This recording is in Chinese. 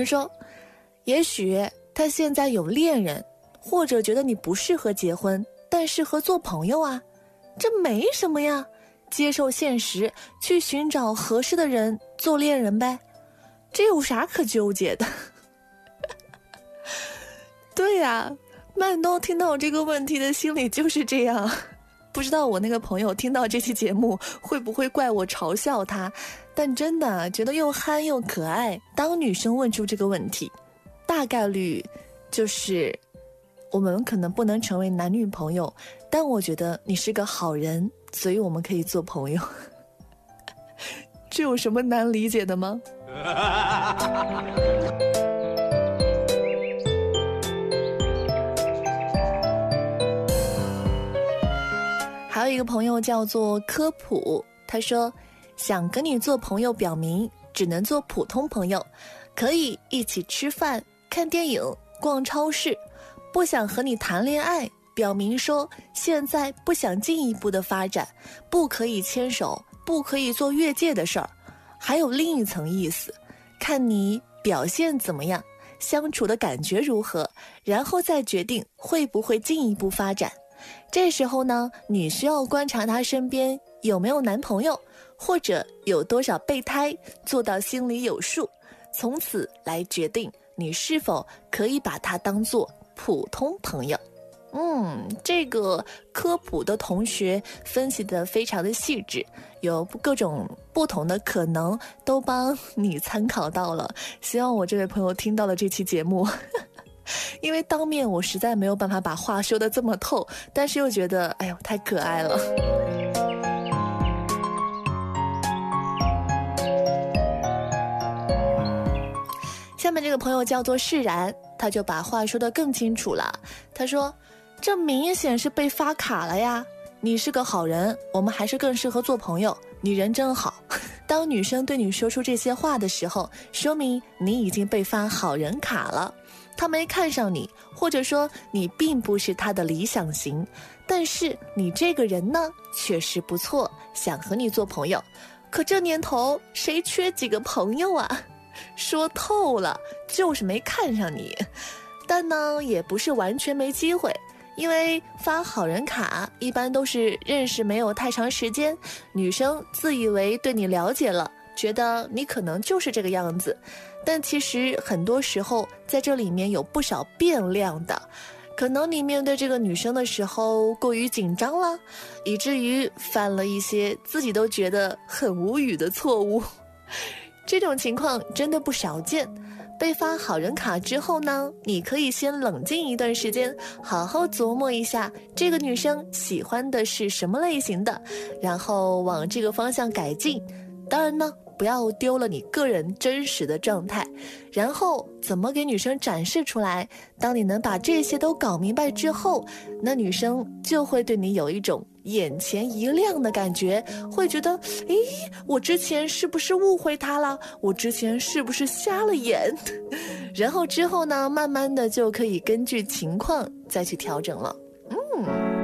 人说，也许他现在有恋人，或者觉得你不适合结婚，但适合做朋友啊，这没什么呀，接受现实，去寻找合适的人做恋人呗，这有啥可纠结的？对呀，麦冬听到这个问题的心里就是这样。不知道我那个朋友听到这期节目会不会怪我嘲笑他，但真的觉得又憨又可爱。当女生问出这个问题，大概率就是我们可能不能成为男女朋友，但我觉得你是个好人，所以我们可以做朋友。这有什么难理解的吗？还有一个朋友叫做科普，他说想跟你做朋友，表明只能做普通朋友，可以一起吃饭、看电影、逛超市，不想和你谈恋爱，表明说现在不想进一步的发展，不可以牵手，不可以做越界的事儿。还有另一层意思，看你表现怎么样，相处的感觉如何，然后再决定会不会进一步发展。这时候呢，你需要观察他身边有没有男朋友，或者有多少备胎，做到心里有数，从此来决定你是否可以把他当作普通朋友。这个科普的同学分析得非常的细致，有各种不同的可能都帮你参考到了。希望我这位朋友听到了这期节目。因为当面我实在没有办法把话说得这么透，但是又觉得哎呦太可爱了。下面这个朋友叫做释然，他就把话说得更清楚了。他说，这明显是被发卡了呀，你是个好人，我们还是更适合做朋友，你人真好。当女生对你说出这些话的时候，说明你已经被发好人卡了，他没看上你，或者说你并不是他的理想型，但是你这个人呢确实不错，想和你做朋友。可这年头谁缺几个朋友啊？说透了就是没看上你，但呢也不是完全没机会，因为发好人卡一般都是认识没有太长时间，女生自以为对你了解了，觉得你可能就是这个样子，但其实很多时候在这里面有不少变量的，可能你面对这个女生的时候过于紧张了，以至于犯了一些自己都觉得很无语的错误。这种情况真的不少见。被发好人卡之后呢，你可以先冷静一段时间，好好琢磨一下这个女生喜欢的是什么类型的，然后往这个方向改进。当然呢，不要丢了你个人真实的状态，然后怎么给女生展示出来。当你能把这些都搞明白之后，那女生就会对你有一种眼前一亮的感觉，会觉得诶，我之前是不是误会她了，我之前是不是瞎了眼。然后之后呢，慢慢的就可以根据情况再去调整了。